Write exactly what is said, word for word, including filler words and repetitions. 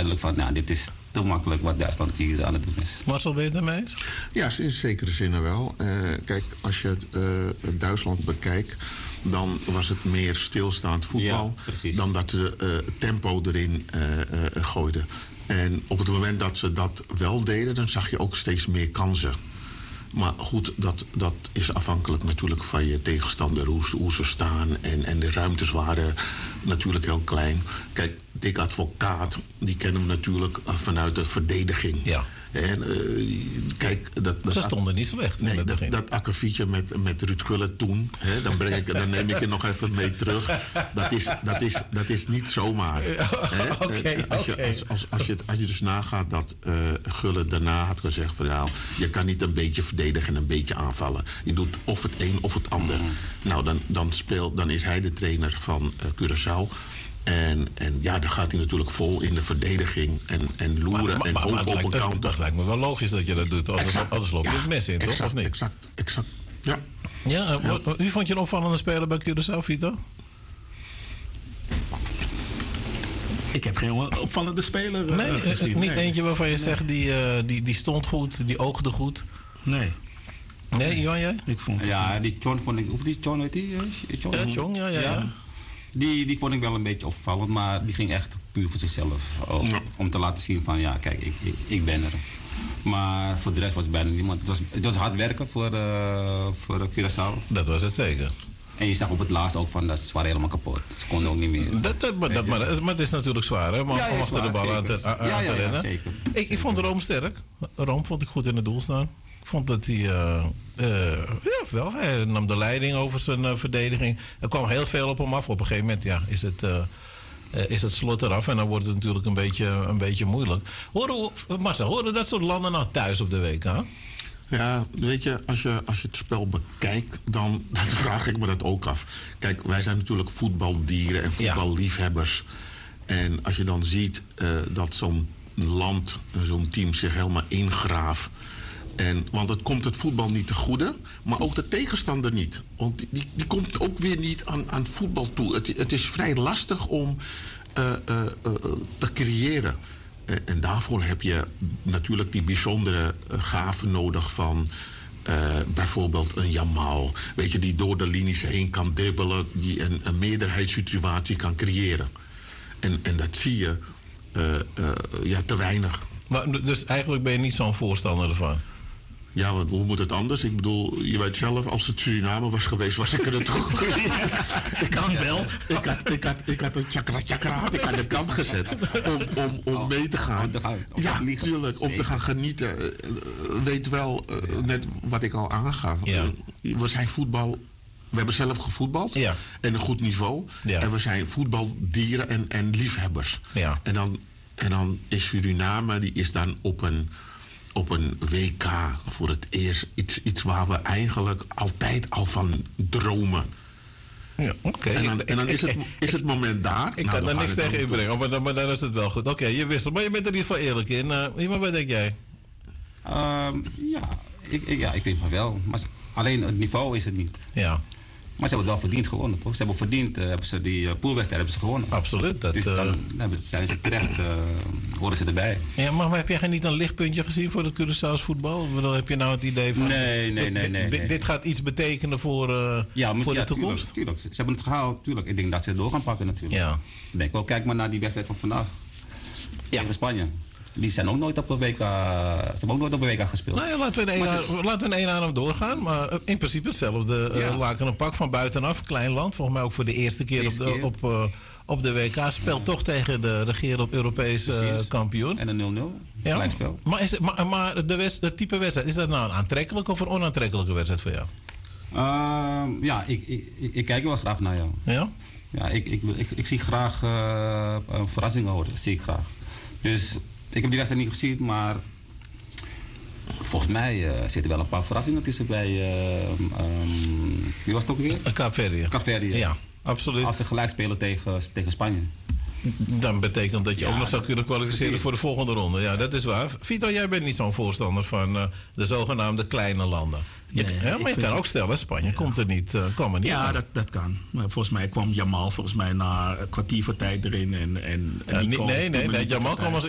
duidelijk van, nou, dit is te makkelijk wat Duitsland hier aan het doen is. Marcel, ben je het ermee eens? Ja, in zekere zin wel. Uh, kijk, als je het, uh, Duitsland bekijkt, dan was het meer stilstaand voetbal ja, dan dat ze uh, tempo erin uh, uh, gooiden. En op het moment dat ze dat wel deden, dan zag je ook steeds meer kansen. Maar goed, dat, dat is afhankelijk natuurlijk van je tegenstander, hoe, hoe ze staan. En, en de ruimtes waren natuurlijk heel klein. Kijk, Dick Advocaat, die kennen we natuurlijk vanuit de verdediging. Ja. En, uh, kijk, dat, dat, ze stonden niet slecht. Nee, dat, dat akkefietje met, met Ruud Gullit toen, hè, dan, breng ik, dan neem ik je nog even mee terug. Dat is, dat is, dat is niet zomaar. Hè. Okay, als, je, okay. als, als, als, je, als je dus nagaat dat uh, Gullit daarna had gezegd van nou, je kan niet een beetje verdedigen en een beetje aanvallen. Je doet of het een of het ander. Mm. Nou, dan, dan, speelt, dan is hij de trainer van uh, Curaçao. En, en ja, dan gaat hij natuurlijk vol in de verdediging en, en loeren maar, en maar, hopen maar, op maar, een counter. Dat lijkt me wel logisch dat je dat doet. Anders, anders loop je ja, het mes in, exact, toch? Of niet? Exact, exact. Ja. Ja, ja. Wie vond je een opvallende speler bij Curaçao, Vito? Ik heb geen opvallende speler uh, nee, gezien. Niet nee. eentje waarvan je nee. zegt, die, uh, die, die stond goed, die oogde goed. Nee. Nee, Iwan, jij? Ik vond ja, die John vond ik... Of die John, weet die? John? Ja, John, ja, ja. ja. ja. Die, die vond ik wel een beetje opvallend, maar die ging echt puur voor zichzelf. Om, ja. om te laten zien van, ja, kijk, ik, ik, ik ben er. Maar voor de rest was bijna niemand. Het was, het was hard werken voor, uh, voor Curaçao. Dat was het zeker. En je zag op het laatst ook van, dat ze waren helemaal kapot. Ze konden ook niet meer. Dat, dat, maar, dat, maar, maar het is natuurlijk zwaar, hè? Maar ja, om achter zwaar, de bal aan te, aan ja, te ja, rennen. Ja, zeker. Ik, ik zeker. vond Rome sterk. Rome vond ik goed in het doel staan. Ik vond dat hij... Uh, uh, ja, wel. Hij nam de leiding over zijn uh, verdediging. Er kwam heel veel op hem af. Op een gegeven moment ja, is, het, uh, uh, is het slot eraf. En dan wordt het natuurlijk een beetje, een beetje moeilijk. Horen, Marcel, horen dat soort landen nou thuis op de W K? Ja, weet je, als je, als je het spel bekijkt, dan, dan vraag ik me dat ook af. Kijk, wij zijn natuurlijk voetbaldieren en voetballiefhebbers. Ja. En als je dan ziet uh, dat zo'n land, zo'n team zich helemaal ingraaft. En, want het komt het voetbal niet te goede, maar ook de tegenstander niet. Want die, die, die komt ook weer niet aan, aan voetbal toe. Het, het is vrij lastig om uh, uh, uh, te creëren. Uh, en daarvoor heb je natuurlijk die bijzondere uh, gaven nodig van uh, bijvoorbeeld een Jamal. Weet je, die door de linies heen kan dribbelen, die een, een meerderheidssituatie kan creëren. En, en dat zie je uh, uh, ja, te weinig. Maar, dus eigenlijk ben je niet zo'n voorstander ervan? Ja, want hoe moet het anders? Ik bedoel, je weet zelf, als het Suriname was geweest, was ik er natuurlijk. Ik kan wel. Ik had, ik had, ik had een chakra chakra had ik aan de kant gezet om, om, om oh, mee te gaan. Om te gaan om ja, natuurlijk. Om te gaan genieten. Uh, weet wel, uh, ja. net wat ik al aangaf. Ja. Uh, we zijn voetbal. We hebben zelf gevoetbald. Ja. En een goed niveau. Ja. En we zijn voetbaldieren en, en liefhebbers. Ja. En dan, en dan is Suriname, die is dan op een. op een W K voor het eerst. Iets, iets waar we eigenlijk altijd al van dromen. Ja, oké. Okay. En dan, en dan is, het, is het moment daar. Ik nou, kan daar niks tegen inbrengen, maar dan, maar dan is het wel goed. Oké, okay, je wisselt. Maar je bent er niet van eerlijk in. Uh, maar wat denk jij? Um, ja, ik, ik, ja, ik vind van wel. Maar alleen het niveau is het niet. Ja. Maar ze hebben het wel verdiend gewonnen, toch? Ze hebben verdiend, uh, hebben ze die uh, poolwedstrijd hebben ze gewonnen. Absoluut. Dat, dus dan uh, zijn ze terecht, uh, horen ze erbij. Ja, maar, maar heb jij niet een lichtpuntje gezien voor de Curaçao's voetbal? Bedoel, heb je nou het idee van... Nee, nee, nee. nee, dit, nee. dit gaat iets betekenen voor, uh, ja, moet, voor ja, de toekomst? Tuurlijk, tuurlijk. Ze hebben het gehaald, tuurlijk. Ik denk dat ze het door gaan pakken natuurlijk. Ja. Ik denk wel, kijk maar naar die wedstrijd van vandaag. Ja. Tegen Spanje. Die zijn ook nooit op de W K. Ze hebben ook nooit op de W K gespeeld. Nou ja, laten we in één, laten we in één adem doorgaan. Maar in principe hetzelfde. Ja. Uh, laken een pak van buitenaf. Klein land. Volgens mij ook voor de eerste keer, eerste op, de, keer. Op, uh, op de W K. Speelt ja. toch tegen de regerend Europese uh, kampioen. En een nul nul. Ja. Gelijkspel. Maar, is het, maar, maar de, west, de type wedstrijd. Is dat nou een aantrekkelijke of een onaantrekkelijke wedstrijd voor jou? Uh, ja, ik, ik, ik, ik kijk wel graag naar jou. Ja? Ja, ik, ik, ik, ik zie graag uh, verrassingen horen. Dat zie ik graag. Dus... Ik heb die wedstrijd niet gezien, maar volgens mij uh, zitten wel een paar verrassingen tussen bij... Uh, um, wie was het ook weer? Kaapverdië. Kaapverdië. Ja, absoluut. Als ze gelijk spelen tegen, tegen Spanje. Dan betekent dat je ja, ook nog zou kunnen kwalificeren precies. voor de volgende ronde. Ja, dat is waar. Vito, jij bent niet zo'n voorstander van uh, de zogenaamde kleine landen. Je, nee, ja, maar je kan ook stellen, Spanje ja. komt er niet, uh, kwam er niet Ja, dat, dat kan. Maar volgens mij kwam Jamal volgens mij na een kwartier voor tijd erin. En, en, en ja, nee, nee, nee, nee, Jamal kwam als